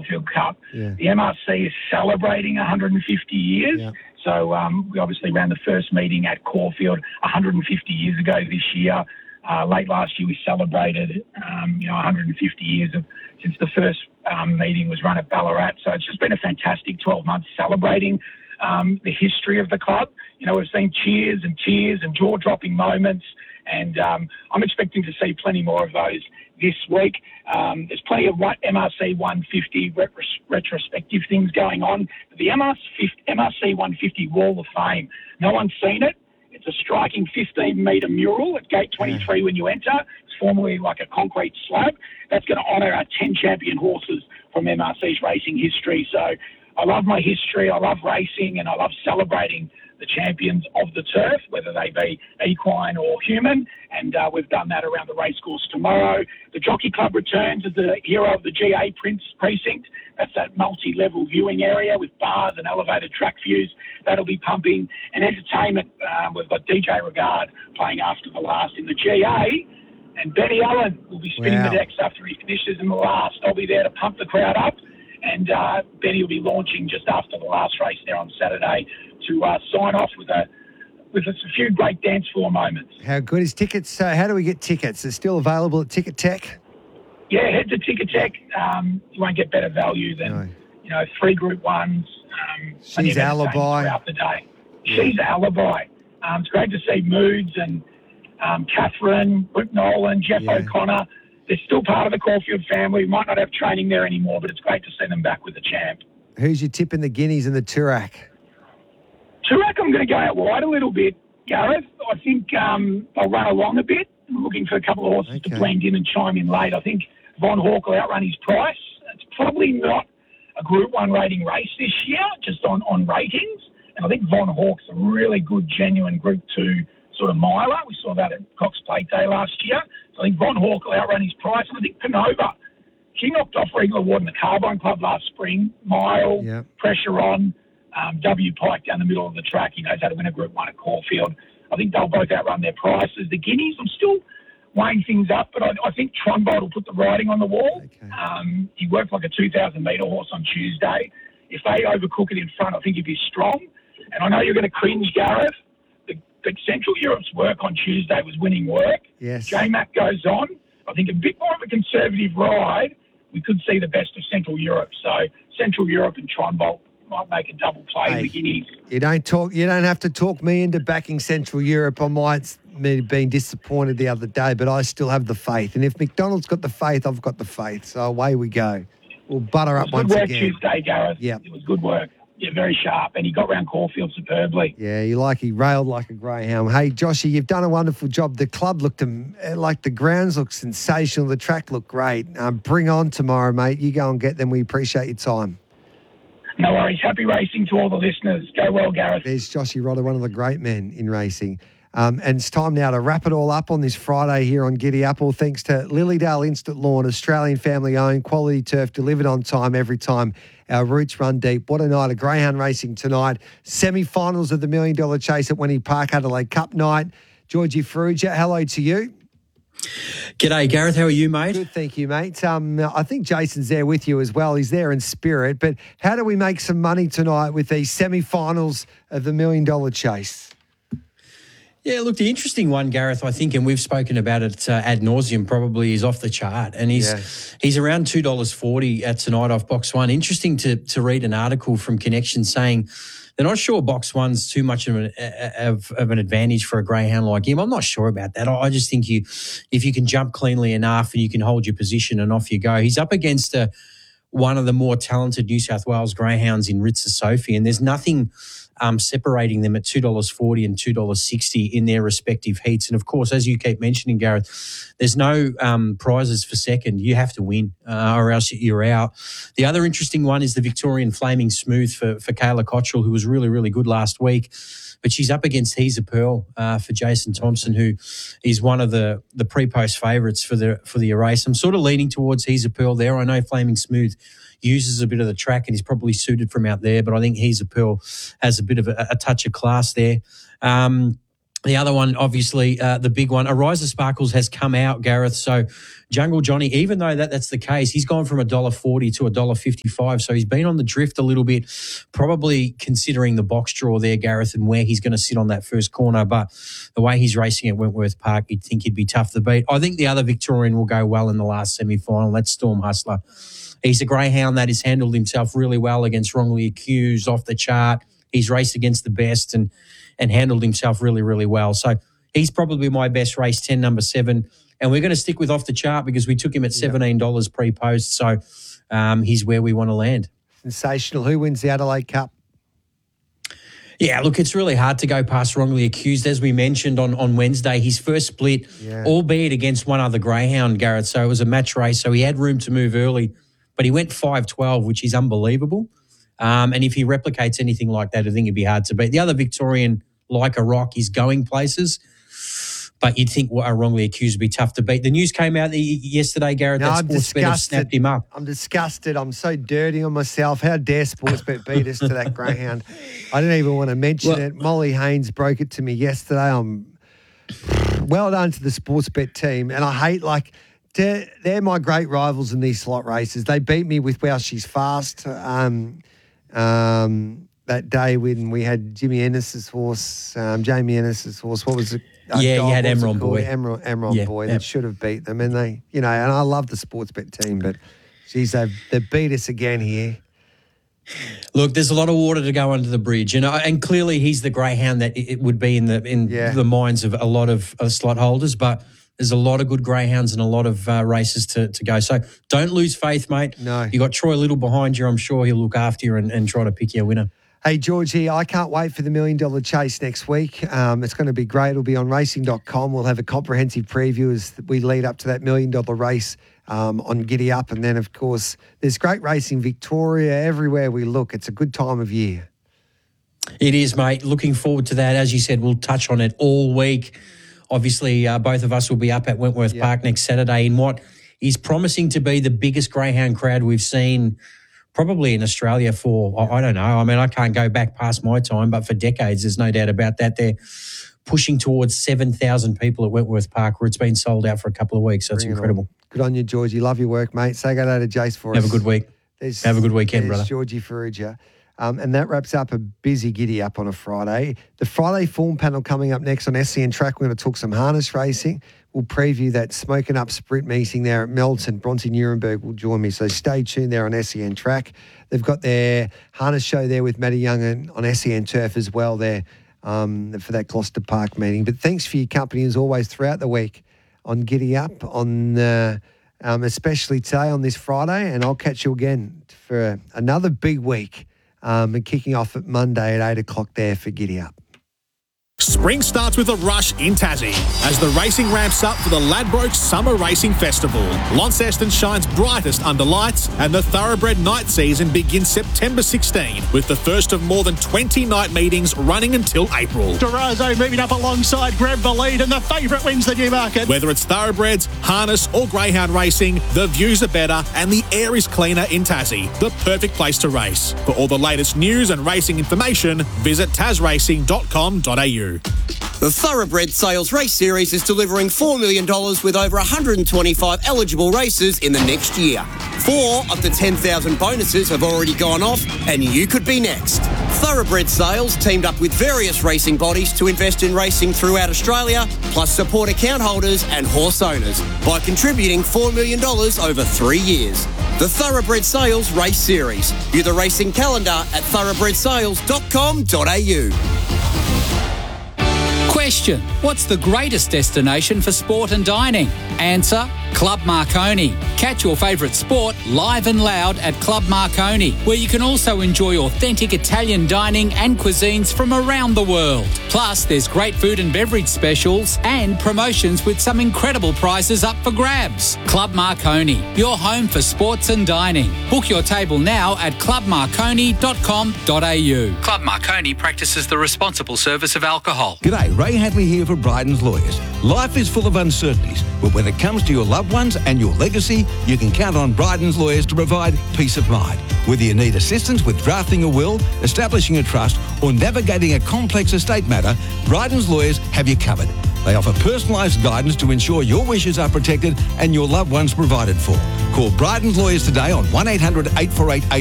Caulfield Cup. Yeah. The MRC is celebrating 150 years. Yeah. So we obviously ran the first meeting at Caulfield 150 years ago this year. Late last year we celebrated, 150 years since the first meeting was run at Ballarat. So it's just been a fantastic 12 months celebrating the history of the club. We've seen cheers and tears and jaw-dropping moments, and I'm expecting to see plenty more of those this week. There's plenty of MRC 150 retrospective things going on. The MRC 150 Wall of Fame, no one's seen it. It's a striking 15-metre mural at Gate 23 when you enter. It's formerly like a concrete slab. That's going to honour our 10 champion horses from MRC's racing history. So I love my history, I love racing, and I love celebrating the champions of the turf, whether they be equine or human, and we've done that around the racecourse tomorrow. The Jockey Club returns as the hero of the GA Precinct. That's that multi-level viewing area with bars and elevated track views. That'll be pumping. And entertainment, we've got DJ Regard playing after the last in the GA, and Benny Allen will be spinning the decks after he finishes in the last. I'll be there to pump the crowd up, and Benny will be launching just after the last race there on Saturday to sign off with a few great dance floor moments. How good is tickets? How do we get tickets? They're still available at Ticket Tech? Yeah, head to Ticket Tech. You won't get better value than 3 Group 1s. She's Alibi. Throughout the day. Yeah. She's Alibi. It's great to see Moods and Catherine, Brooke Nolan, Jeff O'Connor. They're still part of the Caulfield family. We might not have training there anymore, but it's great to see them back with the champ. Who's your tip in the Guineas and the Toorak? Toorak, I'm going to go out wide a little bit, Gareth. I think I'll run along a bit. I'm looking for a couple of horses to blend in and chime in late. I think Von Hawk will outrun his price. It's probably not a Group 1 rating race this year, just on ratings. And I think Von Hawk's a really good, genuine Group 2 sort of miler. We saw that at Cox Plate Day last year. So I think Von Hawk will outrun his price. And I think Panova, he knocked off Regal Award in the Carbine Club last spring. Mile, pressure on, W Pike down the middle of the track. He knows how to win a Group 1 at Caulfield. I think they'll both outrun their prices. The Guineas, I'm still weighing things up, but I think Tronbolt will put the writing on the wall. Okay. He worked like a 2,000-metre horse on Tuesday. If they overcook it in front, I think he'd be strong. And I know you're going to cringe, Gareth, but Central Europe's work on Tuesday was winning work. Yes. J-Mac goes on. I think a bit more of a conservative ride. We could see the best of Central Europe. So Central Europe and Tronbolt might make a double play in the Guineas. You don't have to talk me into backing Central Europe. I might have been disappointed the other day, but I still have the faith. And if McDonald's got the faith, I've got the faith. So away we go. We'll butter up once again. Good work Tuesday, Gareth. Yeah. It was good work. Yeah, very sharp. And he got round Caulfield superbly. Yeah, he railed like a greyhound. Hey, Joshy, you've done a wonderful job. The club looked like the grounds looked sensational. The track looked great. Bring on tomorrow, mate. You go and get them. We appreciate your time. No worries. Happy racing to all the listeners. Go well, Gareth. There's Joshy Rodder, one of the great men in racing. And it's time now to wrap it all up on this Friday here on Giddy Up. All thanks to Lilydale Instant Lawn, Australian family-owned, quality turf, delivered on time every time. Our roots run deep. What a night of greyhound racing tonight. Semi-finals of the $1 Million Chase at Wenny Park, Adelaide Cup night. Georgie Ferrugia, hello to you. G'day, Gareth. How are you, mate? Good, thank you, mate. I think Jason's there with you as well. He's there in spirit. But how do we make some money tonight with these semi-finals of the $1 Million Chase? Yeah, look, the interesting one, Gareth, I think, and we've spoken about it ad nauseum, probably is Off the Chart. And he's around $2.40 at tonight off box one. Interesting to read an article from Connection saying they're not sure box one's too much of an advantage for a greyhound like him. I'm not sure about that. I just think if you can jump cleanly enough and you can hold your position and off you go. He's up against one of the more talented New South Wales greyhounds in Ritza Sophie, and there's nothing separating them at $2.40 and $2.60 in their respective heats. And, of course, as you keep mentioning, Gareth, there's no prizes for second. You have to win or else you're out. The other interesting one is the Victorian Flaming Smooth for Kayla Cottrell, who was really, really good last week. But she's up against He's a Pearl for Jason Thompson, who is one of the pre-post favourites for the race. I'm sort of leaning towards He's a Pearl there. I know Flaming Smooth uses a bit of the track and is probably suited from out there, but I think He's a Pearl has a bit of a touch of class there. The other one, obviously, the big one, Ariza Sparkles has come out, Gareth. So Jungle Johnny, even though that's the case, he's gone from $1.40 to $1.55. So he's been on the drift a little bit, probably considering the box draw there, Gareth, and where he's going to sit on that first corner. But the way he's racing at Wentworth Park, you'd think he'd be tough to beat. I think the other Victorian will go well in the last semi-final. That's Storm Hustler. He's a greyhound that has handled himself really well against Wrongly Accused, off the chart. He's raced against the best and handled himself really, really well. So he's probably my best race, 10, number 7. And we're going to stick with Off the Chart because we took him at $17 pre-post. So he's where we want to land. Sensational. Who wins the Adelaide Cup? Yeah, look, it's really hard to go past Wrongly Accused. As we mentioned on Wednesday, his first split, albeit against one other greyhound, Gareth. So it was a match race. So he had room to move early, but he went 5-12, which is unbelievable. And if he replicates anything like that, I think it'd be hard to beat. The other Victorian, Like a Rock, is going places, but you'd think Wrongly Accused would be tough to beat. The news came out yesterday, Gareth, that Sportsbet have snapped him up. I'm disgusted. I'm so dirty on myself. How dare Sportsbet beat us to that greyhound? I didn't even want to mention it. Molly Haynes broke it to me yesterday. Well done to the Sportsbet team. And I hate, they're my great rivals in these slot races. They beat me with Wow, She's Fast. That day when we had Jimmy Ennis's horse, Jamie Ennis's horse, what was it? You had Emron Boy. Emron Boy. That should have beat them. And they, and I love the Sportsbet team, but geez, they beat us again here. Look, there's a lot of water to go under the bridge, and clearly he's the greyhound that it would be in the minds of a lot of slot holders, but there's a lot of good greyhounds and a lot of races to go. So don't lose faith, mate. No. You got Troy Little behind you. I'm sure he'll look after you and try to pick your winner. Hey, Georgie, I can't wait for the $1 Million Chase next week. It's going to be great. It'll be on racing.com. We'll have a comprehensive preview as we lead up to that $1 Million race on Giddy Up. And then, of course, there's great racing Victoria everywhere we look. It's a good time of year. It is, mate. Looking forward to that. As you said, we'll touch on it all week. Obviously, both of us will be up at Wentworth Park next Saturday in what is promising to be the biggest greyhound crowd we've seen probably in Australia for, I don't know. I mean, I can't go back past my time, but for decades, there's no doubt about that. They're pushing towards 7,000 people at Wentworth Park, where it's been sold out for a couple of weeks. So it's incredible. Good on you, Georgie. Love your work, mate. Say good day to Jace for us. Have a good week. Have a good weekend, brother. Georgie Ferrugia. And that wraps up a busy Giddy Up on a Friday. The Friday form panel coming up next on SEN Track. We're going to talk some harness racing. We'll preview that Smoking Up sprint meeting there at Melton. Bronte Nuremberg will join me, so stay tuned there on SEN Track. They've got their harness show there with Matty Young on SEN Turf as well there for that Gloucester Park meeting. But thanks for your company as always throughout the week on Giddy Up, on especially today on this Friday, and I'll catch you again for another big week. And kicking off at Monday at 8 o'clock there for Giddy Up. Spring starts with a rush in Tassie as the racing ramps up for the Ladbrokes Summer Racing Festival. Launceston shines brightest under lights, and the Thoroughbred night season begins September 16 with the first of more than 20 night meetings running until April. Durazo moving up alongside, grab the lead, and the favourite wins the Newmarket. Whether it's thoroughbreds, harness or greyhound racing, the views are better and the air is cleaner in Tassie. The perfect place to race. For all the latest news and racing information, visit tasracing.com.au. The Thoroughbred Sales Race Series is delivering $4 million with over 125 eligible races in the next year. 4 of the 10,000 bonuses have already gone off, and you could be next. Thoroughbred Sales teamed up with various racing bodies to invest in racing throughout Australia, plus support account holders and horse owners by contributing $4 million over 3 years. The Thoroughbred Sales Race Series. View the racing calendar at thoroughbredsales.com.au. Question: what's the greatest destination for sport and dining? Answer: Club Marconi. Catch your favourite sport live and loud at Club Marconi, where you can also enjoy authentic Italian dining and cuisines from around the world. Plus, there's great food and beverage specials and promotions with some incredible prizes up for grabs. Club Marconi, your home for sports and dining. Book your table now at clubmarconi.com.au. Club Marconi practices the responsible service of alcohol. G'day, Ray Hadley here for Bryden's Lawyers. Life is full of uncertainties, but when it comes to your loved loved ones and your legacy, you can count on Bryden's Lawyers to provide peace of mind. Whether you need assistance with drafting a will, establishing a trust, or navigating a complex estate matter, Bryden's Lawyers have you covered. They offer personalised guidance to ensure your wishes are protected and your loved ones provided for. Call Bryden's Lawyers today on 1800 848